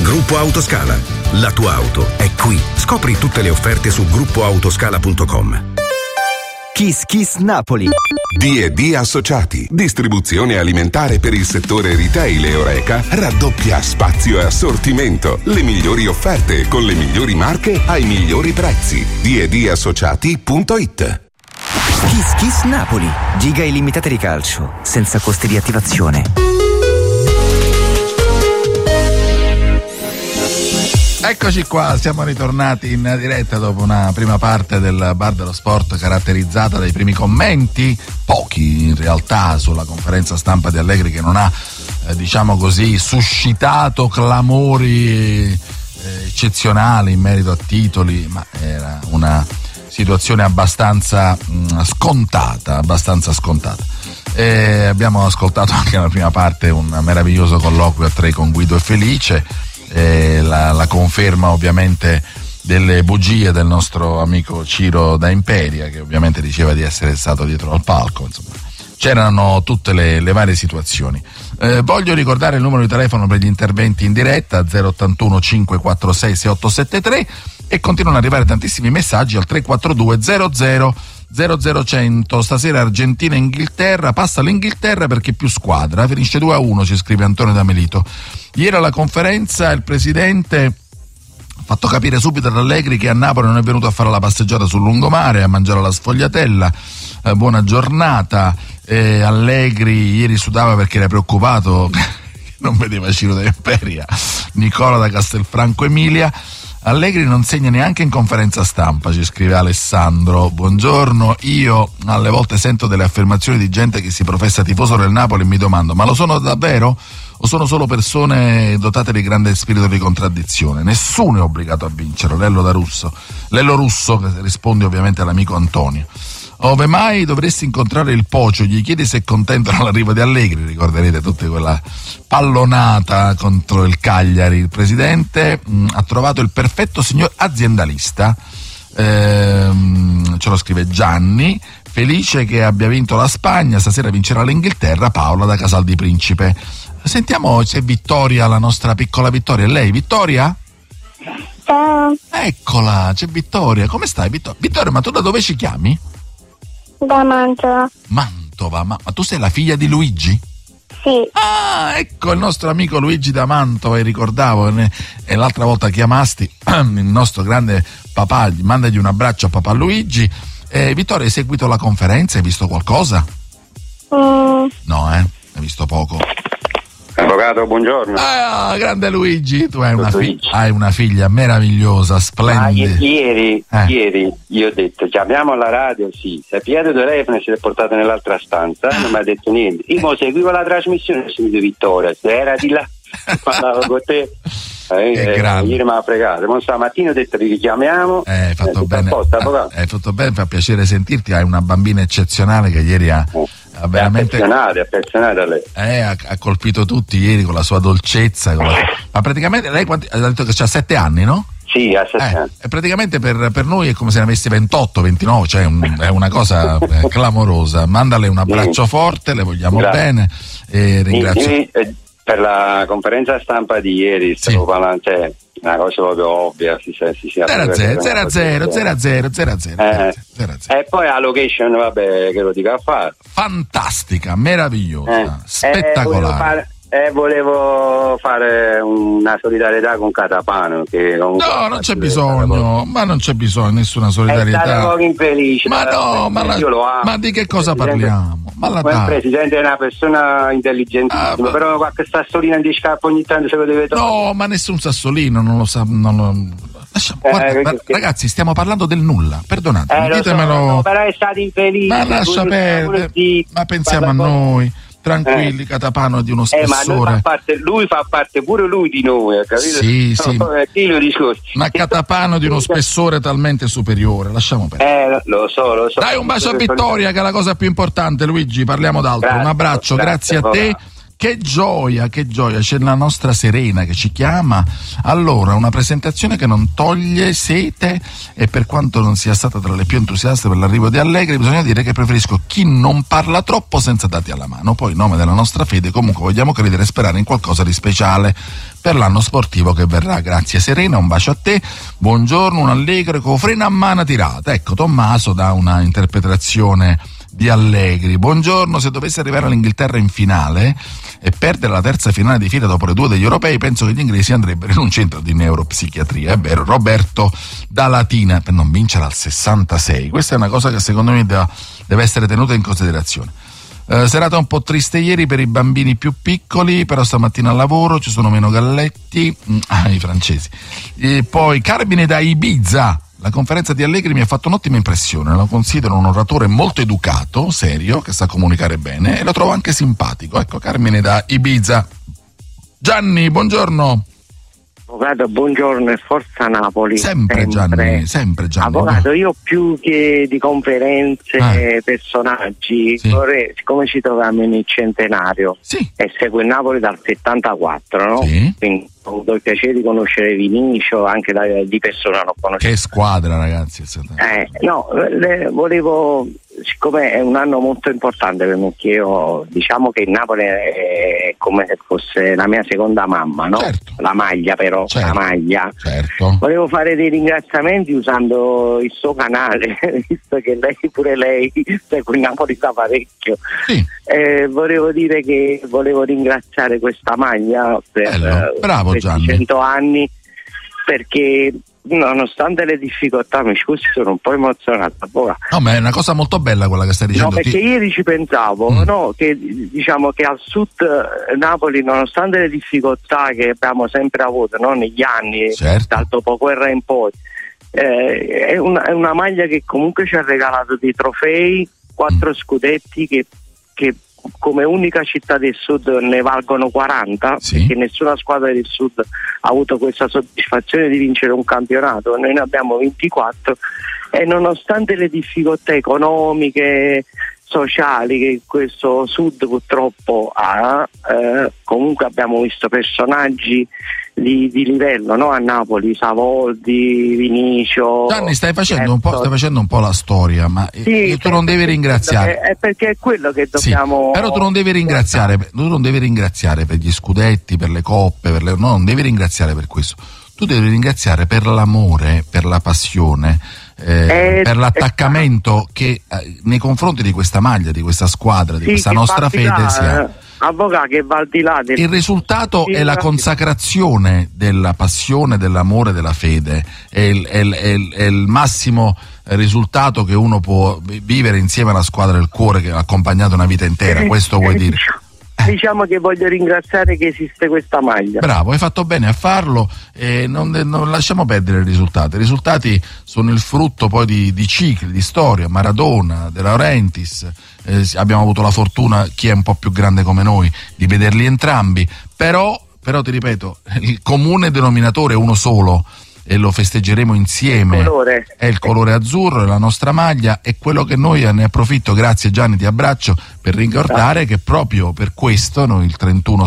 Gruppo Autoscala. La tua auto è qui. Scopri tutte le offerte su gruppoautoscala.com. Kiss Kiss Napoli. D&D Associati, distribuzione alimentare per il settore retail e Horeca, raddoppia spazio e assortimento, le migliori offerte con le migliori marche ai migliori prezzi. D&Dassociati.it. Kiss Kiss Napoli, giga illimitate di calcio, senza costi di attivazione. Eccoci qua, siamo ritornati in diretta dopo una prima parte del Bar dello Sport caratterizzata dai primi commenti, pochi in realtà, sulla conferenza stampa di Allegri, che non ha, diciamo così, suscitato clamori eccezionali in merito a titoli, ma era una situazione abbastanza scontata. Abbiamo ascoltato anche nella prima parte un meraviglioso colloquio a tre con Guido e Felice. La conferma ovviamente delle bugie del nostro amico Ciro da Imperia, che ovviamente diceva di essere stato dietro al palco. Insomma, c'erano tutte le varie situazioni. Voglio ricordare il numero di telefono per gli interventi in diretta, 081 546 6873, e continuano ad arrivare tantissimi messaggi al 342 00 00100. Stasera Argentina e Inghilterra, passa l'Inghilterra perché più squadra, finisce 2-1, ci scrive Antonio D'Amelito. Ieri alla conferenza il presidente ha fatto capire subito ad Allegri che a Napoli non è venuto a fare la passeggiata sul lungomare, a mangiare la sfogliatella. Buona giornata. Allegri ieri sudava perché era preoccupato che non vedeva Ciro da Imperia. Nicola da Castelfranco Emilia. Allegri non segna neanche in conferenza stampa, ci scrive Alessandro. Buongiorno, io alle volte sento delle affermazioni di gente che si professa tifoso del Napoli e mi domando: ma lo sono davvero? O sono solo persone dotate di grande spirito di contraddizione? Nessuno è obbligato a vincere. Lello Russo, che risponde ovviamente all'amico Antonio. Ove mai dovresti incontrare il Pocio, gli chiedi se è contento dell'arrivo di Allegri. Ricorderete tutta quella pallonata contro il Cagliari. Il presidente ha trovato il perfetto signor aziendalista, ce lo scrive Gianni, felice che abbia vinto la Spagna, stasera vincerà l'Inghilterra. Paola da Casal di Principe. Sentiamo se Vittoria, la nostra piccola Vittoria. È lei, Vittoria? Ciao. Eccola, c'è Vittoria. Come stai, Vittoria, ma tu da dove ci chiami? Da Mantova. Mantova, ma tu sei la figlia di Luigi? Sì. Ah, ecco il nostro amico Luigi da Mantova, e ricordavo, e l'altra volta chiamasti il nostro grande papà, mandagli un abbraccio a papà Luigi. Vittoria, hai seguito la conferenza? Hai visto qualcosa? No, hai visto poco. Avvocato, buongiorno. Ah, grande Luigi, tu hai una figlia meravigliosa, splendida. Ieri io ho detto chiamiamo alla radio, sì, si è pigliato il telefono e si è portato nell'altra stanza, non mi ha detto niente. Io seguivo la trasmissione e ho sentito Vittoria, se era di là, parlavo con te. Ieri mi ha fregato, ma stamattina ho detto ti richiamiamo. Hai fatto bene, fa piacere sentirti. Hai una bambina eccezionale che ieri ha veramente affezionata a lei. Ha colpito tutti ieri con la sua dolcezza, ma praticamente lei ha detto che ha 7 anni, no? Sì, a 7 anni. E praticamente per noi è come se ne avesse 28, 29, cioè è una cosa clamorosa. Mandale un abbraccio forte, le vogliamo bene e ringrazio. Per la conferenza stampa di ieri stavo parlando, una cosa proprio ovvia, 0-0. E poi la location, vabbè, che lo dica a fare. Fantastica, meravigliosa, spettacolare. Volevo fare una solidarietà con Catapano, che no, non c'è bisogno, nessuna solidarietà. È stato poco infelice. Ma no, io lo amo. Ma di che cosa parliamo? Il presidente è una persona intelligentissima, però qualche sassolino di scappo ogni tanto se lo deve togliere. No, ma nessun sassolino non lo sa. Guarda, ragazzi, stiamo parlando del nulla, perdonate, ditemelo. Però è stato infelice. Ma lascia perdere, ma pensiamo a noi. Tranquilli, Catapano è di uno spessore. Lui fa parte pure lui di noi, capito? Sì. Ma Catapano è di uno spessore talmente superiore, lasciamo perdere. Lo so. Dai un bacio a Vittoria, che è la cosa più importante, Luigi, parliamo d'altro. Un abbraccio, grazie a te. Che gioia, c'è la nostra Serena che ci chiama. Allora, una presentazione che non toglie sete, e per quanto non sia stata tra le più entusiaste per l'arrivo di Allegri, bisogna dire che preferisco chi non parla troppo senza dati alla mano. Poi, in nome della nostra fede, comunque vogliamo credere e sperare in qualcosa di speciale per l'anno sportivo che verrà. Grazie Serena, un bacio a te. Buongiorno, un Allegri con freno a mano tirata. Ecco, Tommaso dà una interpretazione di Allegri. Buongiorno, se dovesse arrivare l'Inghilterra in finale e perdere la terza finale di fila dopo le 2 degli europei, penso che gli inglesi andrebbero in un centro di neuropsichiatria. È vero, Roberto da Latina, per non vincere al 66. Questa è una cosa che secondo me deve essere tenuta in considerazione. Serata un po' triste ieri per i bambini più piccoli, però stamattina al lavoro ci sono meno galletti. I francesi. E poi Carmine da Ibiza. La conferenza di Allegri mi ha fatto un'ottima impressione, lo considero un oratore molto educato, serio, che sa comunicare bene, e lo trovo anche simpatico. Ecco, Carmine da Ibiza. Gianni, buongiorno. Avvocato, buongiorno e forza Napoli. Sempre Gianni. Avvocato, io più che di conferenze, personaggi, sì. vorrei, siccome ci troviamo nel centenario, sì. e seguo il Napoli dal 74, no? Sì. Quindi ho avuto il piacere di conoscere Vinicio, anche di persona l'ho conosciuto. Che squadra, ragazzi. Volevo, siccome è un anno molto importante per me, che io diciamo che il Napoli è come se fosse la mia seconda mamma, no? Certo. La maglia però, certo. la maglia. Certo. Volevo fare dei ringraziamenti usando il suo canale, visto che pure lei segue il Napoli da parecchio. Sì. Volevo dire che volevo ringraziare questa maglia per bravo, questi Gianni. 100 anni, perché nonostante le difficoltà, mi scusi, sono un po' emozionato. No, ma è una cosa molto bella quella che stai dicendo. No, perché ieri ci pensavo, no, che diciamo che al sud Napoli, nonostante le difficoltà che abbiamo sempre avuto, no, negli anni, certo. dal dopoguerra in poi, è una maglia che comunque ci ha regalato dei trofei, 4 scudetti che come unica città del sud ne valgono 40, sì. Perché nessuna squadra del sud ha avuto questa soddisfazione di vincere un campionato, noi ne abbiamo 24, e nonostante le difficoltà economiche, sociali che questo sud purtroppo ha, comunque abbiamo visto personaggi di livello, no? A Napoli, Savoldi, Vinicio. Gianni, stai facendo un po' la storia, ma sì, tu non devi ringraziare. È perché è quello che dobbiamo. Sì, però tu non devi ringraziare, per gli scudetti, per le coppe, non devi ringraziare per questo. Tu devi ringraziare per l'amore, per la passione, per l'attaccamento che nei confronti di questa maglia, di questa squadra, di questa nostra fede si ha. Avvocato, che va al di là del... Il risultato è la consacrazione della passione, dell'amore, della fede, è il massimo risultato che uno può vivere insieme alla squadra del cuore che ha accompagnato una vita intera. Questo vuoi dire? Diciamo che voglio ringraziare che esiste questa maglia. Bravo, hai fatto bene a farlo, non lasciamo perdere i risultati. I risultati sono il frutto poi di cicli, di storia, Maradona, De Laurentiis, abbiamo avuto la fortuna, chi è un po' più grande come noi, di vederli entrambi, però ti ripeto, il comune denominatore è uno solo, e lo festeggeremo insieme. È il colore azzurro, è la nostra maglia, e quello che noi ne approfitto, grazie Gianni, ti abbraccio, per ricordare che proprio per questo noi il 31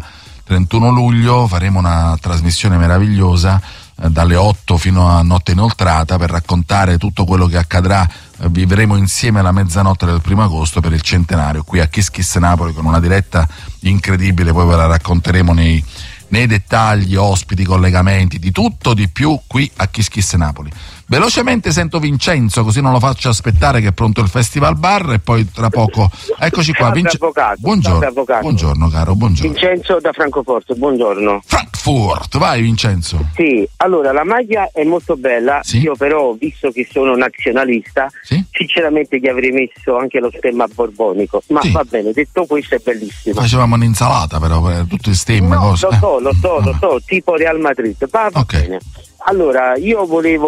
luglio faremo una trasmissione meravigliosa dalle 8 fino a notte inoltrata per raccontare tutto quello che accadrà. Vivremo insieme la mezzanotte del 1° agosto per il centenario qui a Kiss Kiss Napoli, con una diretta incredibile, poi ve la racconteremo nei dettagli, ospiti, collegamenti, di tutto, di più qui a Kiss Kiss Napoli. Velocemente sento Vincenzo, così non lo faccio aspettare, che è pronto il Festival Bar, e poi tra poco eccoci qua. Buongiorno caro, buongiorno. Vincenzo da Francoforte, buongiorno. Frankfurt, vai Vincenzo. Sì, allora la maglia è molto bella, sì? Io però, visto che sono nazionalista, sì? Sinceramente gli avrei messo anche lo stemma borbonico, ma sì. Va bene, detto questo è bellissimo. Facevamo un'insalata però per tutti i stemmi, cose. Lo so, tipo Real Madrid, va bene. Allora, io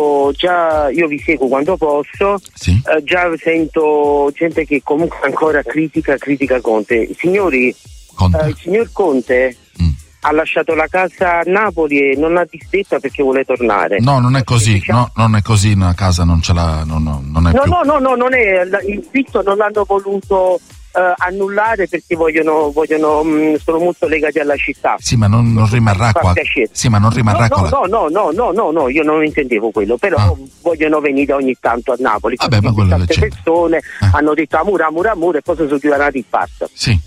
vi seguo quando posso, sì. Già sento gente che comunque ancora critica Conte. Signori, il signor Conte ha lasciato la casa a Napoli e non ha disdetta perché vuole tornare. No, non è così, no, non è così, una casa non ce l'ha, non è più. No, non è, il vitto non l'hanno voluto annullare perché vogliono sono molto legati alla città. Sì, ma non rimarrà qua. Sì, ma non rimarrà qua. No, io non intendevo quello, però vogliono venire ogni tanto a Napoli. Vabbè, ma quello tante persone hanno detto amore e poi sono chiusi e basta. Sì.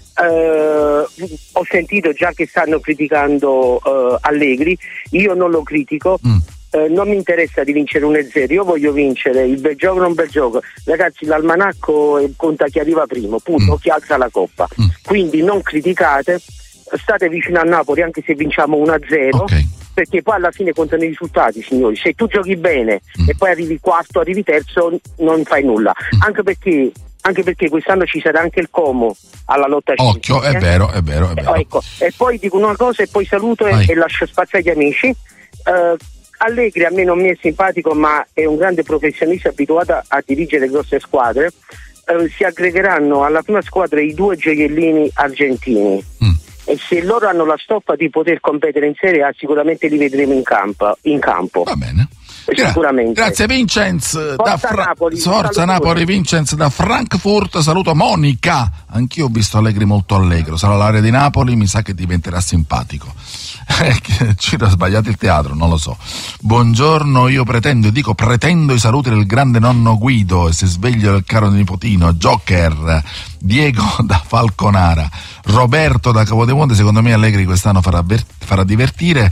Ho sentito già che stanno criticando Allegri, io non lo critico. Non mi interessa di vincere 1-0, io voglio vincere il bel gioco, non bel gioco. Ragazzi, l'almanacco conta chi arriva primo, punto, chi alza la coppa. Quindi non criticate, state vicino a Napoli anche se vinciamo 1-0, perché poi alla fine contano i risultati, signori. Se tu giochi bene e poi arrivi quarto, arrivi terzo, non fai nulla. Anche perché quest'anno ci sarà anche il Como alla lotta Occhio, scientifica. È vero. Ecco. E poi dico una cosa e poi saluto e lascio spazio agli amici. Allegri a me non mi è simpatico, ma è un grande professionista abituato a dirigere grosse squadre. Si aggregheranno alla prima squadra i 2 gioiellini argentini e se loro hanno la stoffa di poter competere in Serie A sicuramente li vedremo in campo. Va bene. Sicuramente. Grazie Vincenz. Forza Napoli, Vincenz da Frankfurt. Saluto Monica. Anch'io ho visto Allegri molto allegro. Sarà l'area di Napoli, mi sa che diventerà simpatico. Ciro ha sbagliato il teatro, non lo so. Buongiorno, io pretendo i saluti del grande nonno Guido e se sveglio il caro nipotino Joker, Diego da Falconara, Roberto da Capodemonte. Secondo me Allegri quest'anno farà divertire.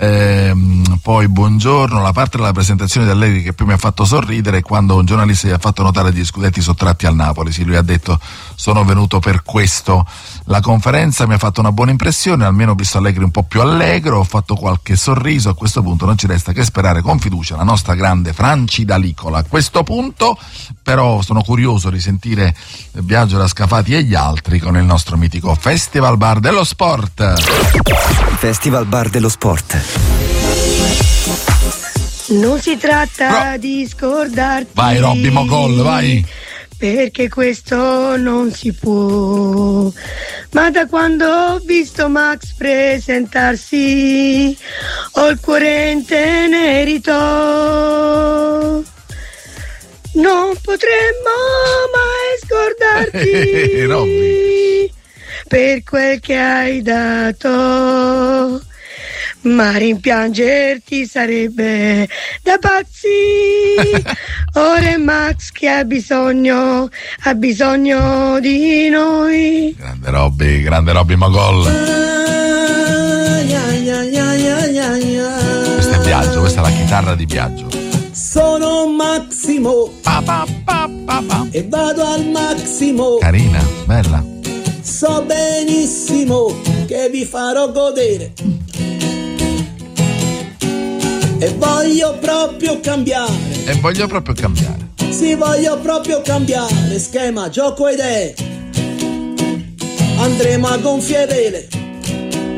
Poi buongiorno, la parte della presentazione di Allegri che più mi ha fatto sorridere è quando un giornalista gli ha fatto notare gli scudetti sottratti al Napoli. Sì, lui ha detto sono venuto per questo. La conferenza mi ha fatto una buona impressione, almeno ho visto Allegri un po' più allegro, ho fatto qualche sorriso. A questo punto non ci resta che sperare con fiducia la nostra grande Franci D'Alicola. A questo punto però sono curioso di sentire Biagio da Scafati e gli altri con il nostro mitico Festival Bar dello Sport. Festival Bar dello Sport. Non si tratta di scordarti. Vai Robby Mogol, vai. Perché questo non si può. Ma da quando ho visto Max presentarsi ho il cuore intenerito. Non potremmo mai scordarti Robby, per quel che hai dato. Ma rimpiangerti sarebbe da pazzi. Ora è Max che ha bisogno di noi. Grande Robby Mogol. Questo è Biagio, questa è la chitarra di Biagio. Sono Massimo e vado al massimo. Carina, bella. So benissimo che vi farò godere. E voglio proprio cambiare. Sì, voglio proprio cambiare schema, gioco ed idee. Andremo a gonfie vele